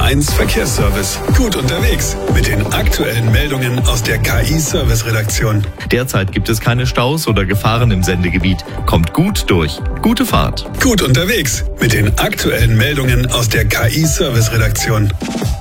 1 Verkehrsservice. Gut unterwegs mit den aktuellen Meldungen aus der KI-Service-Redaktion. Derzeit gibt es keine Staus oder Gefahren im Sendegebiet. Kommt gut durch. Gute Fahrt. Gut unterwegs mit den aktuellen Meldungen aus der KI-Service-Redaktion.